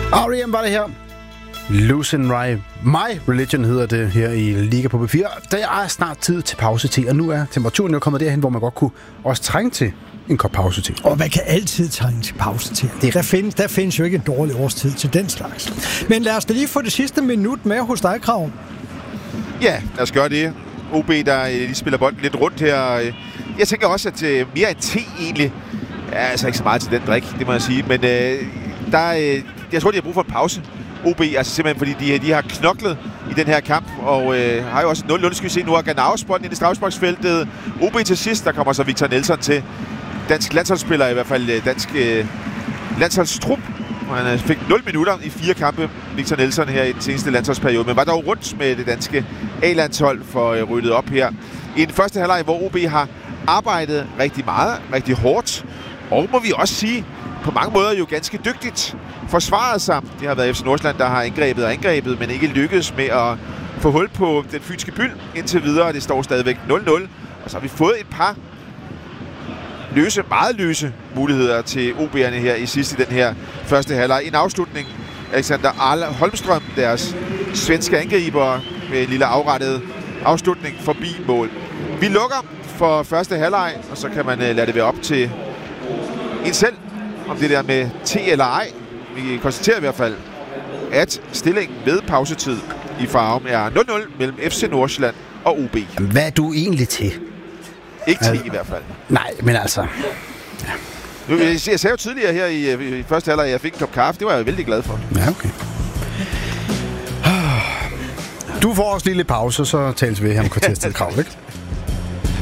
R.E.M. var det her. Losing My Religion hedder det her i Liga på B4. Der er snart tid til pause til, og nu er temperaturen jo kommet derhen, hvor man godt kunne også trænge til en kop pause til. Og man kan altid trænge til pause til. Der findes jo ikke en dårlig årstid til den slags. Men lad os da lige få det sidste minut med hos dig, Krav. Ja, lad os gøre det. OB, der lige spiller bolden lidt rundt her. Jeg tænker også, at mere end te egentlig er altså ikke så meget til den drik, det må jeg sige. Men jeg tror, de har brug for en pause. OB, altså simpelthen fordi de har knoklet i den her kamp, og har jo også 0-0, skal vi se nu, har Ganaus bolden ind i straffesparksfeltet. OB til sidst, der kommer så Victor Nelson til. Dansk landsholdsspiller, i hvert fald dansk landsholdstrup. Han fik 0 minutter i 4 kampe, Victor Nelson, her i den seneste landsholdsperiode, men var dog rundt med det danske A-landshold for ryddet op her. I den første halvleg, hvor OB har arbejdet rigtig meget, rigtig hårdt, og må vi også sige, på mange måder jo ganske dygtigt forsvaret sig. Det har været FC Nordsjælland, der har angrebet, men ikke lykkedes med at få hul på den fynske byld indtil videre. Det står stadigvæk 0-0, og så har vi fået et par meget løse muligheder til OB'erne her i sidste i den her første halvleg. En afslutning, Alexander Holmström, deres svenske angriber, med en lille afrettet afslutning forbi mål. Vi lukker for første halvleg, og så kan man lade det være op til en selv, om det der med te eller ej. Vi konstaterer i hvert fald, at stillingen ved pausetid i Farum er 0-0 mellem FC Nordsjælland og OB. Jamen, hvad er du egentlig til? Ikke te i hvert fald. Nej, men altså... Ja. Jeg sagde jo tidligere her i første halvleg, at jeg fik en kop kaffe. Det var jeg vældig glad for. Ja, okay. Du får også lige lidt pause, så tales vi her om kvarterstid, Krav, ikke?